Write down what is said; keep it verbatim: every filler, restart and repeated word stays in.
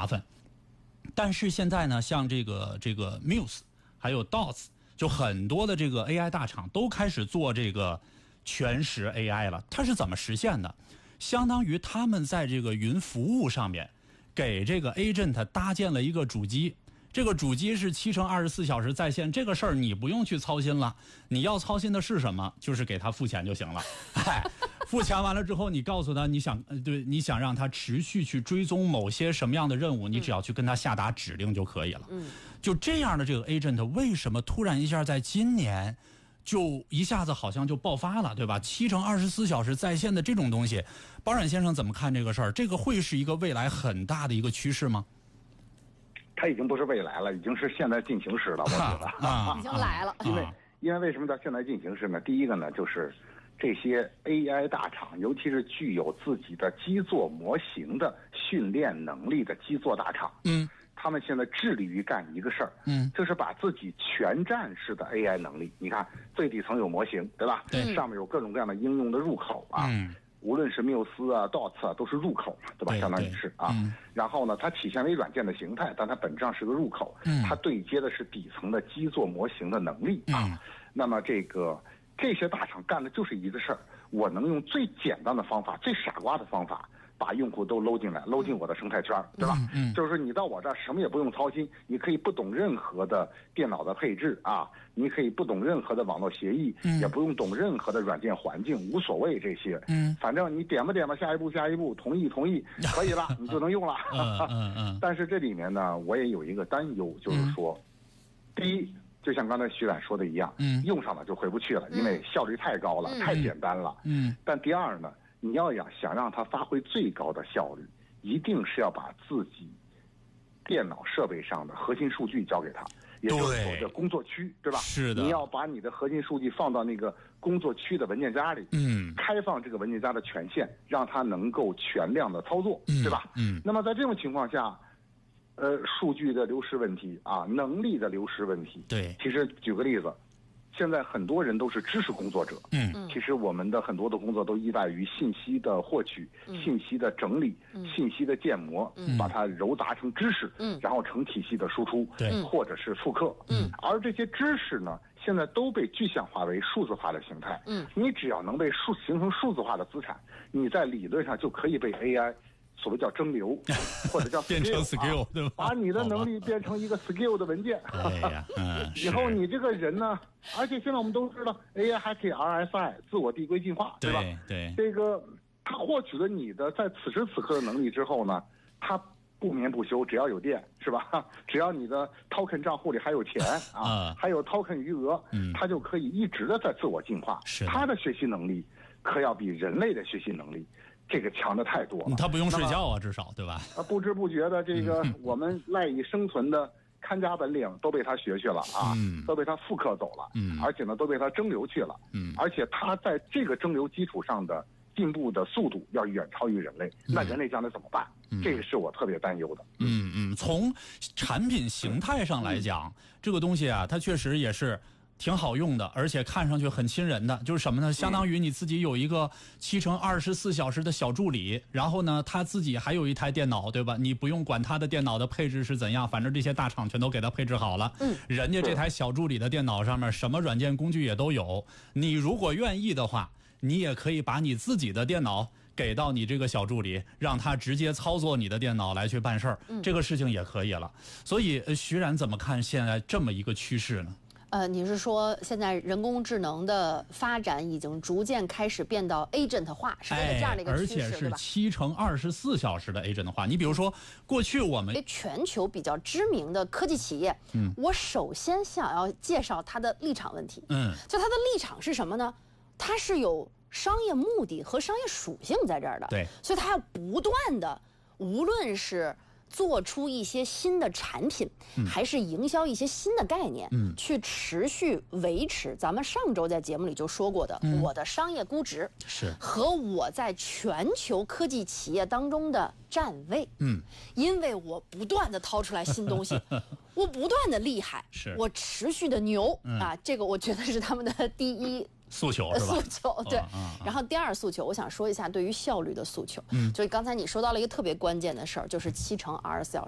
麻烦。但是现在呢，像这个这个 Muse 还有 Dots， 就很多的这个 A I 大厂都开始做这个全时 A I 了。它是怎么实现的？相当于他们在这个云服务上面给这个 agent 搭建了一个主机，这个主机是七乘二十四小时在线，这个事儿你不用去操心了。你要操心的是什么？就是给他付钱就行了。哎，付钱完了之后，你告诉他你想对你想让他持续去追踪某些什么样的任务，你只要去跟他下达指令就可以了。嗯，就这样的这个 agent 为什么突然一下在今年就一下子好像就爆发了，对吧？七乘二十四小时在线的这种东西，包冉先生怎么看这个事儿？这个会是一个未来很大的一个趋势吗？ 它已经不是未来了，已经是现在进行时了，我觉得、 啊、已经来了。 因为因为为什么叫现在进行时呢？第一个呢，就是这些 A I 大厂，尤其是具有自己的基座模型的训练能力的基座大厂，嗯。他们现在致力于干一个事儿，嗯，就是把自己全站式的 A I 能力，你看最底层有模型，对吧？对，上面有各种各样的应用的入口啊，嗯，无论是缪斯啊、Dots 啊，都是入口嘛，对吧？对，相当于是啊、嗯。然后呢，它体现为软件的形态，但它本质上是个入口，嗯，它对接的是底层的基座模型的能力啊。嗯、那么这个这些大厂干的就是一个事儿，我能用最简单的方法、最傻瓜的方法，把用户都搂进来，搂进我的生态圈，对吧？嗯，嗯就是说你到我这儿什么也不用操心，你可以不懂任何的电脑的配置啊，你可以不懂任何的网络协议，嗯，也不用懂任何的软件环境，无所谓这些，嗯，反正你点吧点吧，下一步下一步，同意同意，可以了，你就能用了。嗯嗯嗯。但是这里面呢，我也有一个担忧，就是说，嗯、第一，就像刚才徐冉说的一样，嗯，用上了就回不去了，因为效率太高了，嗯、太简单了，嗯。但第二呢？你要想想让它发挥最高的效率，一定是要把自己电脑设备上的核心数据交给他，也就是所谓的工作区，对吧？是的。你要把你的核心数据放到那个工作区的文件夹里，嗯，开放这个文件夹的权限，让它能够全量的操作，嗯、对吧？嗯。那么在这种情况下，呃，数据的流失问题啊，能力的流失问题，对，其实举个例子。现在很多人都是知识工作者，嗯，其实我们的很多的工作都依赖于信息的获取、嗯、信息的整理、嗯、信息的建模，嗯，把它糅杂成知识，嗯，然后成体系的输出，对，或者是复刻，嗯，而这些知识呢，现在都被具象化为数字化的形态，嗯，你只要能被数形成数字化的资产，你在理论上就可以被 A I。所谓叫蒸馏，或者叫 skill, 变成 skill，、啊、对吧？把你的能力变成一个 skill 的文件。哎呀，嗯，以后你这个人呢，而且现在我们都知道 ，A I 还可以 R S I 自我递归进化，对吧？对，这个他获取了你的在此时此刻的能力之后呢，他不眠不休，只要有电，是吧？只要你的 token 账户里还有钱啊，还有 token 余额，嗯，他就可以一直的在自我进化。是，他的学习能力可要比人类的学习能力。这个强的太多了，他不用睡觉啊，至少对吧？啊，不知不觉的，这个我们赖以生存的看家本领都被他学去了啊，嗯、都被他复刻走了，嗯，而且呢，都被他蒸馏去了，嗯，而且他在这个蒸馏基础上的进步的速度要远超于人类，嗯、那人类将来怎么办？嗯、这个是我特别担忧的。嗯嗯，从产品形态上来讲，嗯、这个东西啊，它确实也是。挺好用的，而且看上去很亲人的，就是什么呢？相当于你自己有一个七乘二十四小时的小助理，然后呢，他自己还有一台电脑，对吧？你不用管他的电脑的配置是怎样，反正这些大厂全都给他配置好了。嗯，人家这台小助理的电脑上面什么软件工具也都有。你如果愿意的话，你也可以把你自己的电脑给到你这个小助理，让他直接操作你的电脑来去办事儿，嗯、这个事情也可以了。所以，呃、徐冉怎么看现在这么一个趋势呢？ 呃，你是说现在人工智能的发展已经逐渐开始变到 agent 化，是这个这样的一个趋势， 对吧？而且是七乘二十四小时的 agent 化。你比如说，过去我们全球比较知名的科技企业，嗯，我首先想要介绍它的立场问题，嗯，就它的立场是什么呢？它是有商业目的和商业属性在这儿的，对，所以它要不断的，无论是做出一些新的产品，嗯、还是营销一些新的概念，嗯、去持续维持咱们上周在节目里就说过的，嗯、我的商业估值是和我在全球科技企业当中的站位。嗯，因为我不断的掏出来新东西，我不断的厉害，是我持续的牛、嗯、啊，这个我觉得是他们的第一。 诉求是吧？ 诉求对、哦啊啊，然后第二诉求，我想说一下对于效率的诉求。嗯，就是刚才你说到了一个特别关键的事儿，就是七乘二十四小